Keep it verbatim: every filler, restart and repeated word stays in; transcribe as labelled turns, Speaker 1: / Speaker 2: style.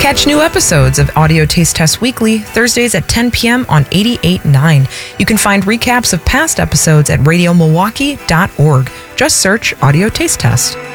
Speaker 1: Catch new episodes of Audio Taste Test Weekly, Thursdays at ten p.m. on eighty-eight point nine. You can find recaps of past episodes at radio milwaukee dot org. Just search Audio Taste Test.